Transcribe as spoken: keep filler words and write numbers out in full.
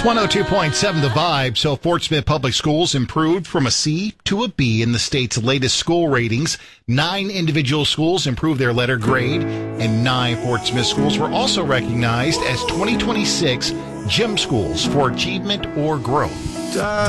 one oh two point seven The Vibe. So Fort Smith Public Schools improved from a C to a B in the state's latest school ratings. Nine individual schools improved their letter grade, and nine Fort Smith schools were also recognized as twenty twenty-six GEM schools for achievement or growth.